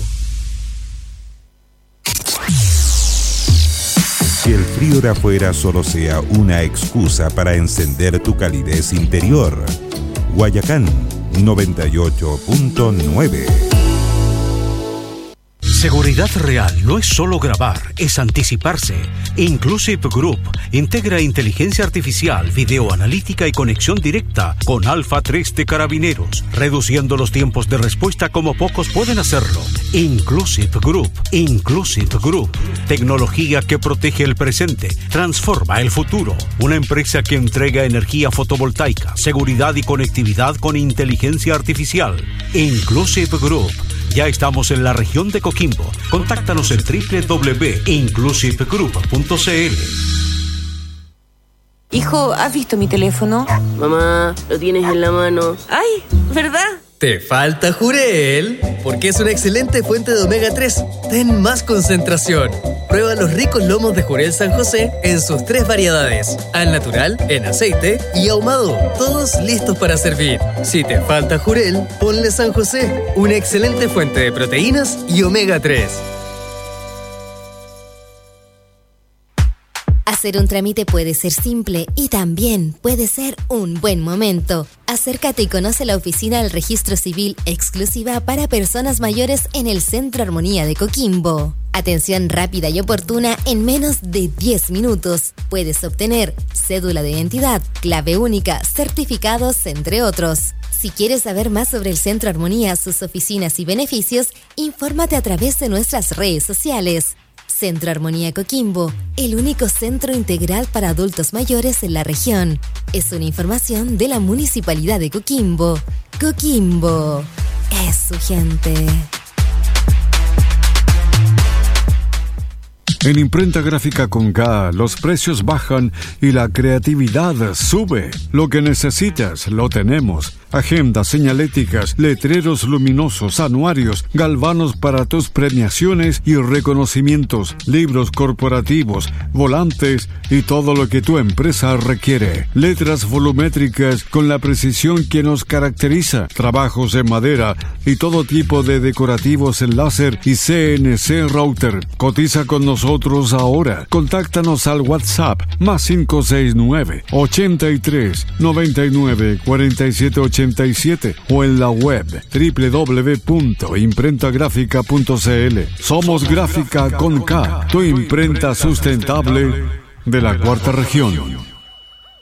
Que el frío de afuera solo sea una excusa para encender tu calidez interior. Guayacán noventa y ocho punto nueve. Seguridad real no es solo grabar, es anticiparse. Inclusive Group integra inteligencia artificial, videoanalítica y conexión directa con Alfa tres de Carabineros, reduciendo los tiempos de respuesta como pocos pueden hacerlo. Inclusive Group, Inclusive Group. Tecnología que protege el presente, transforma el futuro. Una empresa que entrega energía fotovoltaica, seguridad y conectividad con inteligencia artificial. Inclusive Group. Ya estamos en la región de Coquimbo. Contáctanos en doble u doble u doble u punto inclusive group punto c l. Hijo, ¿has visto mi teléfono? Mamá, lo tienes en la mano. ¡Ay! ¿Verdad? ¿Te falta Jurel? Porque es una excelente fuente de omega tres. Ten más concentración. Prueba los ricos lomos de Jurel San José en sus tres variedades. Al natural, en aceite y ahumado. Todos listos para servir. Si te falta Jurel, ponle San José. Una excelente fuente de proteínas y omega tres. Hacer un trámite puede ser simple y también puede ser un buen momento. Acércate y conoce la oficina del Registro Civil exclusiva para personas mayores en el Centro Armonía de Coquimbo. Atención rápida y oportuna en menos de diez minutos. Puedes obtener cédula de identidad, clave única, certificados, entre otros. Si quieres saber más sobre el Centro Armonía, sus oficinas y beneficios, infórmate a través de nuestras redes sociales. Centro Armonía Coquimbo, el único centro integral para adultos mayores en la región. Es una información de la Municipalidad de Coquimbo. Coquimbo es su gente. En Imprenta Gráfica con K, los precios bajan y la creatividad sube. Lo que necesitas, lo tenemos. Agendas señaléticas, letreros luminosos, anuarios, galvanos para tus premiaciones y reconocimientos, libros corporativos, volantes y todo lo que tu empresa requiere. Letras volumétricas con la precisión que nos caracteriza, trabajos en madera y todo tipo de decorativos en láser y C N C router. Cotiza con nosotros ahora. Contáctanos al WhatsApp más cinco seis nueve, ochenta y tres, noventa y nueve, cuarenta y siete ochenta y siete o en la web doble u doble u doble u punto imprenta gráfica punto c l. Somos Gráfica con K, tu imprenta sustentable de la cuarta región.